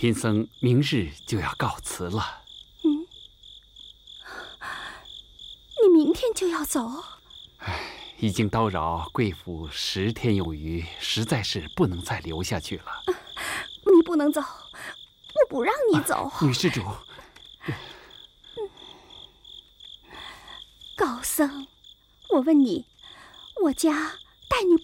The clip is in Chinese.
贫僧明日就要告辞了。 你明天就要走？ 已经叨扰贵府10天有余，实在是不能再留下去了。 你不能走，我不让你走。 女施主， 高僧，我问你，我家待你